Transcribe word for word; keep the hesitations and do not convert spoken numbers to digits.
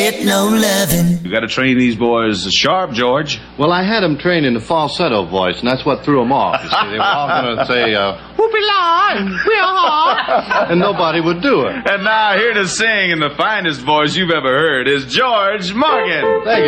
get no lovin'. You got to train these boys sharp, George. Well, I had them trained in the falsetto voice, and that's what threw them off. You see, they were all going to say, uh, whoopee-la, we're and nobody would do it. And now here to sing in the finest voice you've ever heard is George Morgan. Thank you.